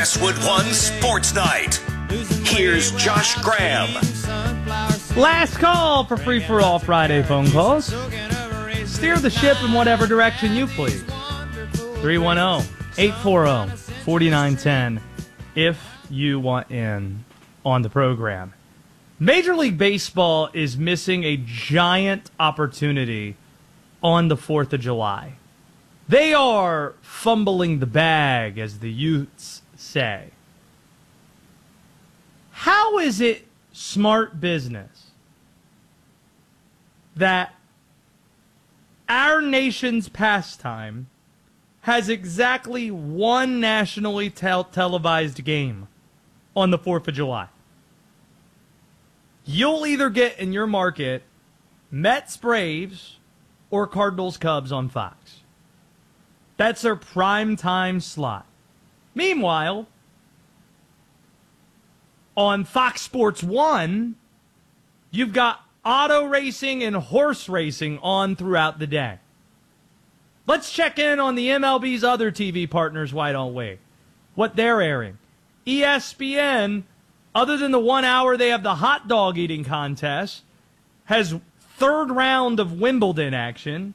Westwood One Sports Night. Here's Josh Graham. Last call for free-for-all Friday phone calls. Steer the ship in whatever direction you please. 310-840-4910 if you want in on the program. Major League Baseball is missing a giant opportunity on the 4th of July. They are fumbling the bag, as the Utes say. How is it smart business that our nation's pastime has exactly one nationally televised game on the 4th of July? You'll either get in your market Mets Braves or Cardinals Cubs on Fox. That's their prime time slot. Meanwhile, on Fox Sports 1, you've got auto racing and horse racing on throughout the day. Let's check in on the MLB's other TV partners, why don't we? What they're airing. ESPN, other than the 1 hour they have the hot dog eating contest, has third round of Wimbledon action.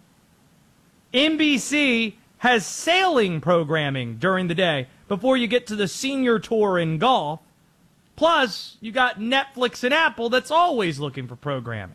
NBC has sailing programming during the day before you get to the senior tour in golf. Plus, you got Netflix and Apple that's always looking for programming.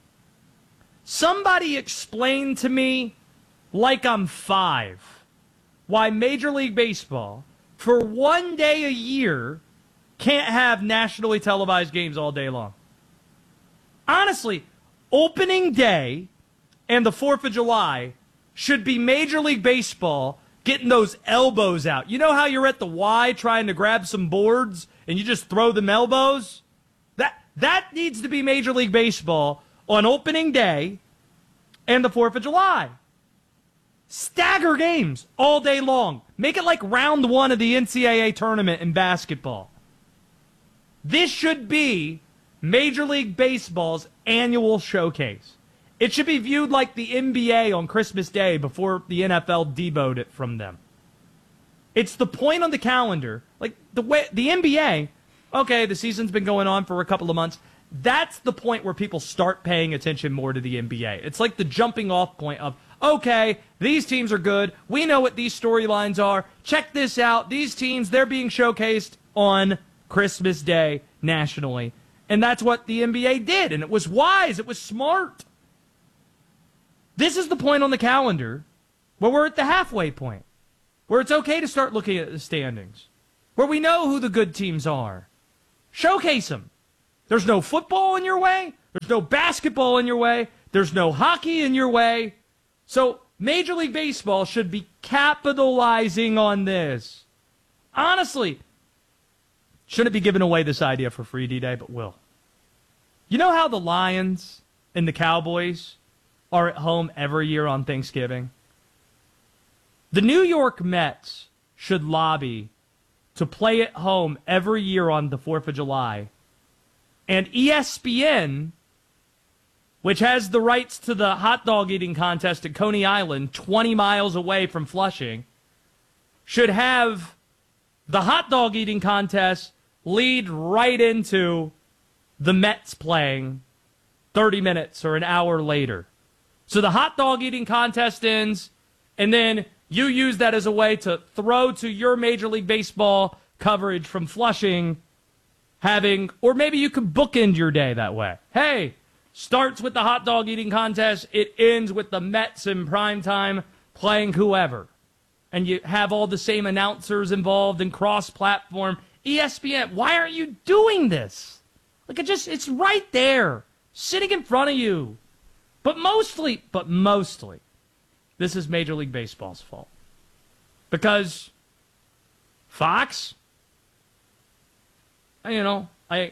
Somebody explain to me, like I'm 5, why Major League Baseball, for one day a year, can't have nationally televised games all day long. Honestly, opening day and the 4th of July should be Major League Baseball getting those elbows out. You know how you're at the Y trying to grab some boards and you just throw them elbows? That needs to be Major League Baseball on opening day and the 4th of July. Stagger games all day long. Make it like round 1 of the NCAA tournament in basketball. This should be Major League Baseball's annual showcase. It should be viewed like the NBA on Christmas Day before the NFL deboed it from them. It's the point on the calendar, like the NBA, okay, the season's been going on for a couple of months. That's the point where people start paying attention more to the NBA. It's like the jumping off point of, okay, these teams are good. We know what these storylines are. Check this out. These teams, they're being showcased on Christmas Day nationally. And that's what the NBA did, and it was wise. It was smart. This is the point on the calendar where we're at the halfway point, where it's okay to start looking at the standings, where we know who the good teams are. Showcase them. There's no football in your way. There's no basketball in your way. There's no hockey in your way. So Major League Baseball should be capitalizing on this. Honestly, shouldn't be giving away this idea for free, D-Day, but will. You know how the Lions and the Cowboys are at home every year on Thanksgiving? The New York Mets should lobby to play at home every year on the 4th of July. And ESPN, which has the rights to the hot dog eating contest at Coney Island, 20 miles away from Flushing, should have the hot dog eating contest lead right into the Mets playing 30 minutes or an hour later. So the hot dog eating contest ends, and then you use that as a way to throw to your Major League Baseball coverage from Flushing, or maybe you could bookend your day that way. Hey, starts with the hot dog eating contest, it ends with the Mets in primetime playing whoever. And you have all the same announcers involved in cross-platform. ESPN, why aren't you doing this? Like, it's right there, sitting in front of you. But mostly, this is Major League Baseball's fault. Because Fox, the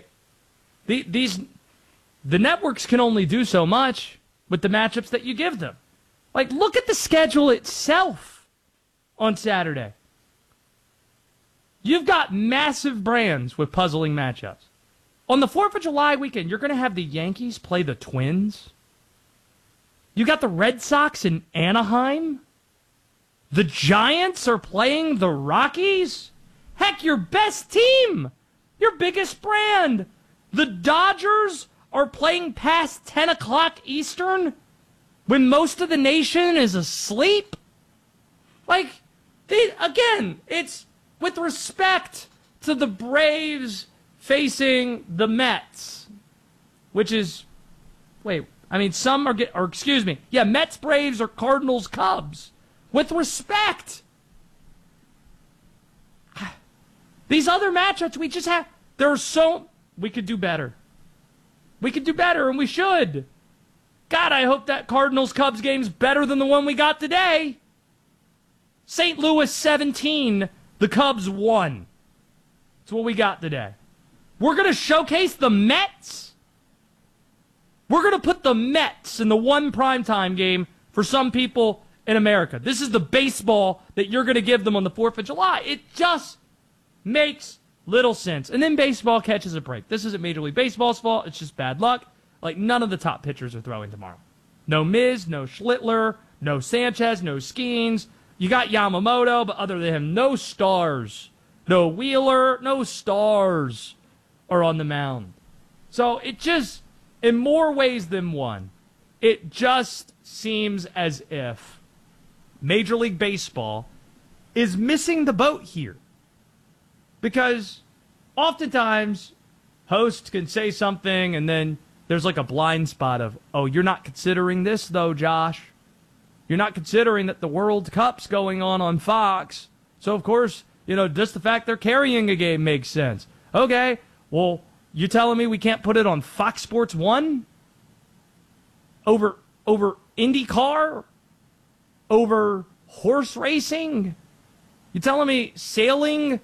networks can only do so much with the matchups that you give them. Like, look at the schedule itself on Saturday. You've got massive brands with puzzling matchups. On the 4th of July weekend, you're going to have the Yankees play the Twins. You got the Red Sox in Anaheim. The Giants are playing the Rockies. Heck, your best team, your biggest brand. The Dodgers are playing past 10 o'clock Eastern when most of the nation is asleep. Like, it's with respect to the Braves facing the Mets, which is, some are, excuse me, yeah, Mets, Braves, or Cardinals, Cubs. With respect. These other matchups we just have, we could do better. We could do better, and we should. God, I hope that Cardinals-Cubs game's better than the one we got today. St. Louis 17, the Cubs 1. That's what we got today. We're going to showcase the Mets. We're going to put the Mets in the one primetime game for some people in America. This is the baseball that you're going to give them on the 4th of July. It just makes little sense. And then baseball catches a break. This isn't Major League Baseball's fault. It's just bad luck. Like, none of the top pitchers are throwing tomorrow. No Miz, no Schlittler, no Sanchez, no Skeens. You got Yamamoto, but other than him, no stars. No Wheeler, no stars are on the mound. So it just, in more ways than one, it just seems as if Major League Baseball is missing the boat here. Because oftentimes, hosts can say something and then there's like a blind spot of, oh, you're not considering this though, Josh. You're not considering that the World Cup's going on Fox. So, of course, just the fact they're carrying a game makes sense. Okay, well, you telling me we can't put it on Fox Sports 1? Over IndyCar? Over horse racing? You telling me sailing,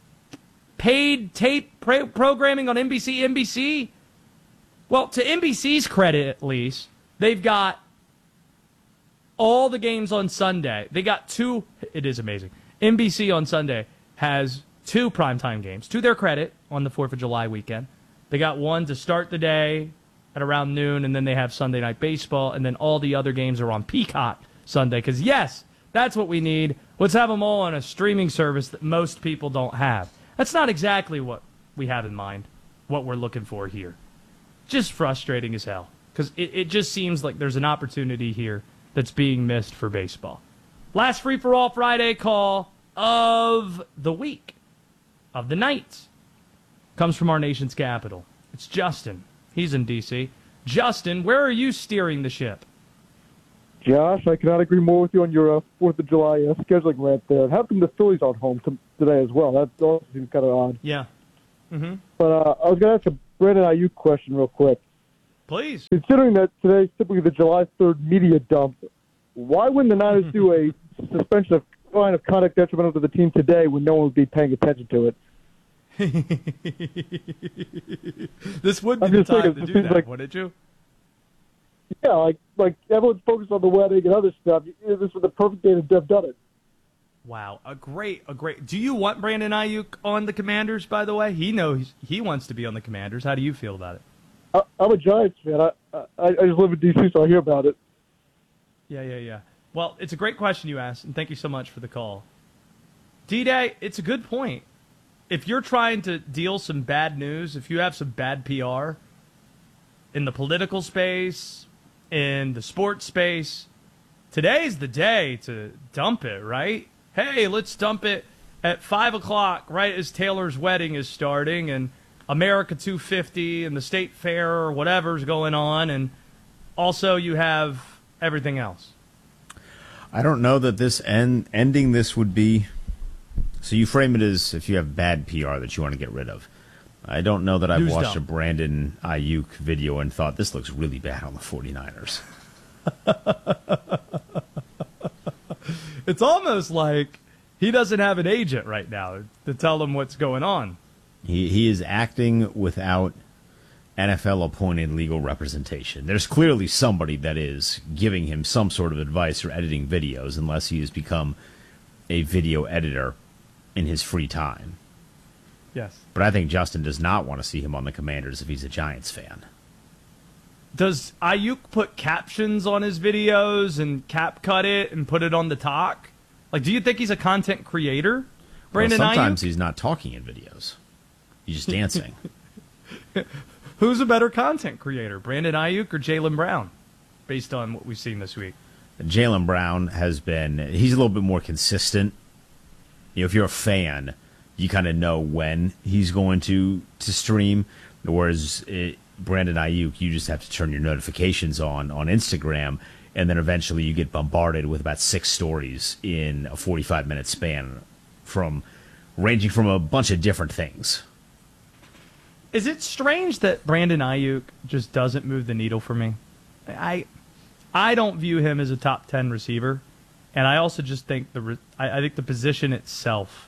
paid tape programming on NBC? Well, to NBC's credit, at least, they've got all the games on Sunday. They got 2. It is amazing. NBC on Sunday has 2 primetime games, to their credit, on the 4th of July weekend. They got one to start the day at around noon, and then they have Sunday Night Baseball, and then all the other games are on Peacock Sunday. Because, yes, that's what we need. Let's have them all on a streaming service that most people don't have. That's not exactly what we have in mind, what we're looking for here. Just frustrating as hell, because it just seems like there's an opportunity here that's being missed for baseball. Last free-for-all Friday call of the week, of the night, comes from our nation's capital. It's Justin. He's in D.C. Justin, where are you steering the ship? Josh, I cannot agree more with you on your 4th of July scheduling rant there. How come the Phillies aren't home today as well? That also seems kind of odd. Yeah. Mm-hmm. But I was going to ask a Brandon Ayuk question real quick. Please. Considering that today's typically the July 3rd media dump, why wouldn't the Niners do a suspension of line of conduct detrimental to the team today when no one would be paying attention to it? This would be the time to do that, wouldn't you? Yeah, like everyone's focused on the wedding and other stuff. This was the perfect day to have done it. Wow, a great. Do you want Brandon Ayuk on the Commanders, by the way? He knows he wants to be on the Commanders. How do you feel about it? I'm a Giants fan. I just live in D.C., so I hear about it. Yeah. Well, it's a great question you asked, and thank you so much for the call. D-Day, it's a good point. If you're trying to deal some bad news, if you have some bad PR in the political space, in the sports space, today's the day to dump it, right? Hey, let's dump it at 5 o'clock, right as Taylor's wedding is starting, and America 250 and the State Fair or whatever's going on, and also you have everything else. I don't know that this ending this would be. So you frame it as if you have bad PR that you want to get rid of. I don't know that I've watched a Brandon Ayuk video and thought this looks really bad on the 49ers. It's almost like he doesn't have an agent right now to tell him what's going on. He is acting without NFL-appointed legal representation. There's clearly somebody that is giving him some sort of advice or editing videos, unless he has become a video editor in his free time. Yes. But I think Justin does not want to see him on the Commanders if he's a Giants fan. Does Ayuk put captions on his videos and cap cut it and put it on the talk? Like, do you think he's a content creator? Brandon sometimes Ayuk? he's not talking in videos. He's just dancing. Who's a better content creator, Brandon Ayuk or Jaylen Brown, based on what we've seen this week? Jaylen Brown he's a little bit more consistent. If you're a fan, you kind of know when he's going to stream, whereas Brandon Ayuk, you just have to turn your notifications on Instagram, and then eventually you get bombarded with about 6 stories in a 45-minute span, ranging from a bunch of different things. Is it strange that Brandon Ayuk just doesn't move the needle for me? I don't view him as a top 10 receiver, and I also just think I think the position itself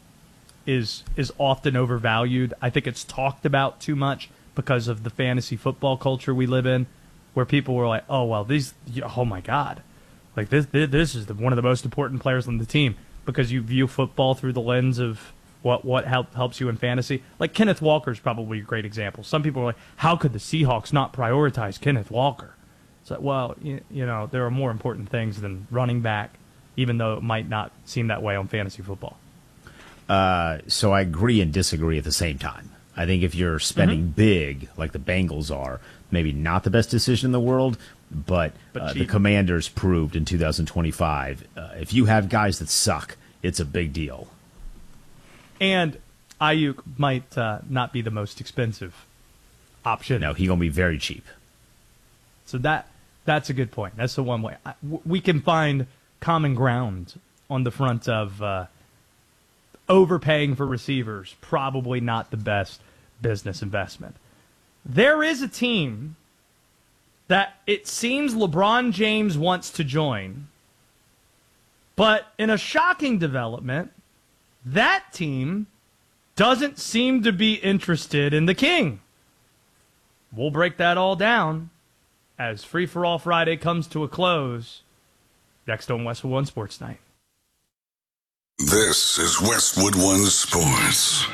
is often overvalued. I think it's talked about too much because of the fantasy football culture we live in, where people were like, "Oh well, oh my God, like this is one of the most important players on the team," because you view football through the lens of what helps you in fantasy. Like Kenneth Walker is probably a great example. Some people are like, "How could the Seahawks not prioritize Kenneth Walker?" It's like, well, you know, there are more important things than running back, even though it might not seem that way on fantasy football. So I agree and disagree at the same time. I think if you're spending big, like the Bengals are, maybe not the best decision in the world, but the Commanders proved in 2025, if you have guys that suck, it's a big deal. And Ayuk might not be the most expensive option. No, he's going to be very cheap. So that's a good point. That's the one way. We can find common ground on the front of overpaying for receivers, probably not the best business investment. There is a team that it seems LeBron James wants to join, but in a shocking development, that team doesn't seem to be interested in the King. We'll break that all down as Free for All Friday comes to a close next on Westwood One Sports Night. This is Westwood One Sports.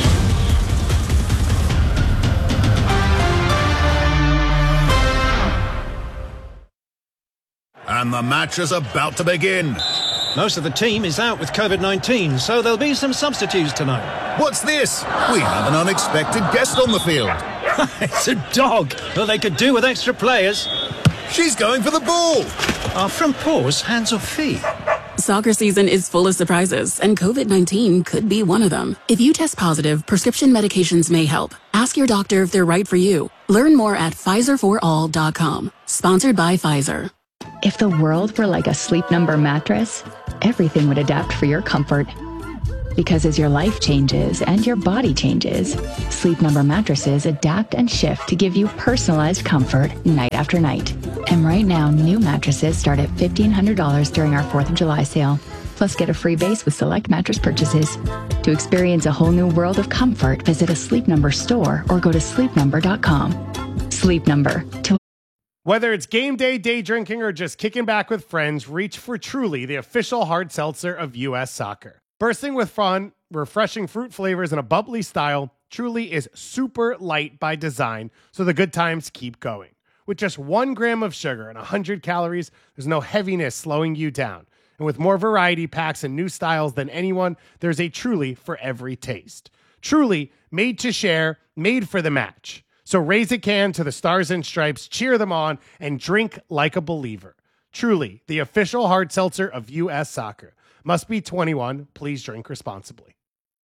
And the match is about to begin. Most of the team is out with COVID-19, so there'll be some substitutes tonight. What's this? We have an unexpected guest on the field. It's a dog. Well, they could do with extra players. She's going for the ball. Are front paws hands or feet? Soccer season is full of surprises, and COVID-19 could be one of them. If you test positive, prescription medications may help. Ask your doctor if they're right for you. Learn more at PfizerForAll.com. Sponsored by Pfizer. If the world were like a Sleep Number mattress, everything would adapt for your comfort. Because as your life changes and your body changes, Sleep Number mattresses adapt and shift to give you personalized comfort night after night. And right now, new mattresses start at $1,500 during our 4th of July sale. Plus, get a free base with select mattress purchases. To experience a whole new world of comfort, visit a Sleep Number store or go to sleepnumber.com. Sleep Number. Whether it's game day, day drinking, or just kicking back with friends, reach for Truly, the official hard seltzer of U.S. Soccer. Bursting with fun, refreshing fruit flavors, and a bubbly style, Truly is super light by design, so the good times keep going. With just 1 gram of sugar and 100 calories, there's no heaviness slowing you down. And with more variety packs and new styles than anyone, there's a Truly for every taste. Truly, made to share, made for the match. So raise a can to the Stars and Stripes, cheer them on, and drink like a believer. Truly, the official hard seltzer of U.S. Soccer. Must be 21. Please drink responsibly.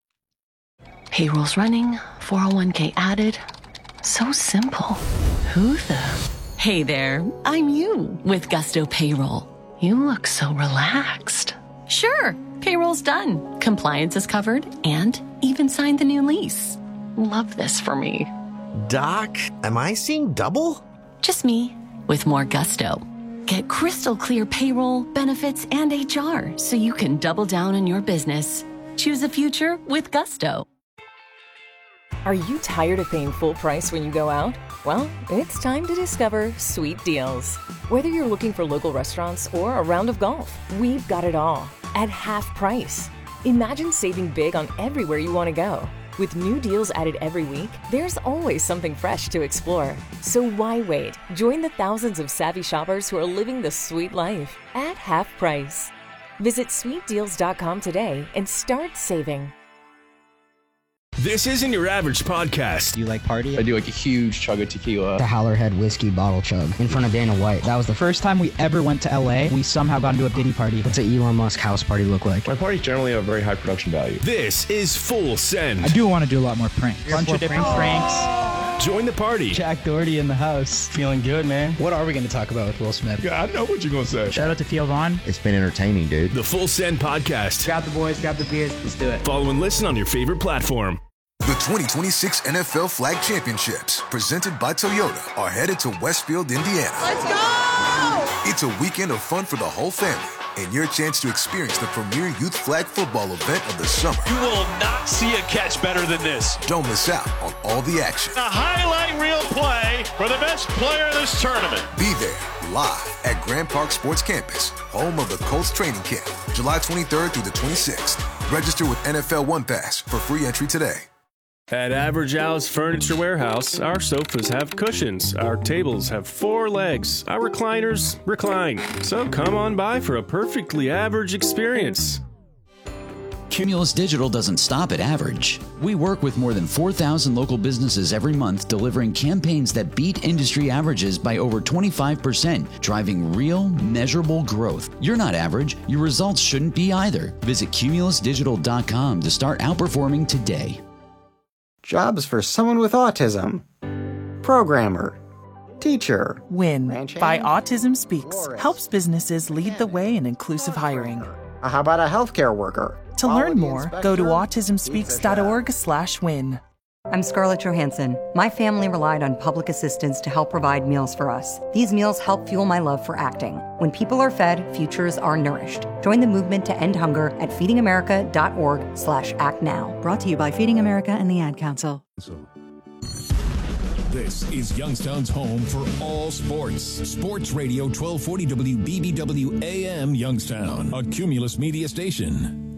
Payroll's running, 401k added. So simple. Who the? Hey there, I'm you with Gusto Payroll. You look so relaxed. Sure, payroll's done. Compliance is covered and even signed the new lease. Love this for me. Doc, am I seeing double? Just me with more gusto. Get crystal clear payroll, benefits, and HR so you can double down on your business. Choose a future with Gusto. Are you tired of paying full price when you go out? Well, it's time to discover Sweet Deals. Whether you're looking for local restaurants or a round of golf, we've got it all at half price. Imagine saving big on everywhere you want to go. With new deals added every week, there's always something fresh to explore. So why wait? Join the thousands of savvy shoppers who are living the sweet life at half price. Visit sweetdeals.com today and start saving. This isn't your average podcast. Do you like party? I do like a huge chug of tequila. The Howlerhead whiskey bottle chug in front of Dana White. That was the first time we ever went to LA. We somehow got into a Diddy party. What's an Elon Musk house party look like? My parties generally have very high production value. This is Full Send. I do want to do a lot more pranks. A bunch of different pranks. Join the party. Jack Doherty in the house. Feeling good, man. What are we going to talk about with Will Smith? Yeah, I know what you're going to say. Shout out to Theo Vaughn. It's been entertaining, dude. The Full Send podcast. Grab the boys, grab the beers. Let's do it. Follow and listen on your favorite platform. The 2026 NFL Flag Championships, presented by Toyota, are headed to Westfield, Indiana. Let's go! It's a weekend of fun for the whole family and your chance to experience the premier youth flag football event of the summer. You will not see a catch better than this. Don't miss out on all the action. A highlight reel play for the best player of this tournament. Be there live at Grand Park Sports Campus, home of the Colts training camp, July 23rd through the 26th. Register with NFL One Pass for free entry today. At Average Al's Furniture Warehouse, our sofas have cushions, our tables have 4 legs, our recliners recline. So come on by for a perfectly average experience. Cumulus Digital doesn't stop at average. We work with more than 4,000 local businesses every month, delivering campaigns that beat industry averages by over 25%, driving real, measurable growth. You're not average. Your results shouldn't be either. Visit cumulusdigital.com to start outperforming today. Jobs for someone with autism. Programmer. Teacher. WIN by Autism Speaks helps businesses lead the way in inclusive hiring. How about a healthcare worker? To learn more, go to autismspeaks.org/win. I'm Scarlett Johansson. My family relied on public assistance to help provide meals for us. These meals help fuel my love for acting. When people are fed, futures are nourished. Join the movement to end hunger at feedingamerica.org/actnow. Brought to you by Feeding America and the Ad Council. This is Youngstown's home for all sports. Sports Radio 1240 WBBW AM Youngstown, a Cumulus media station.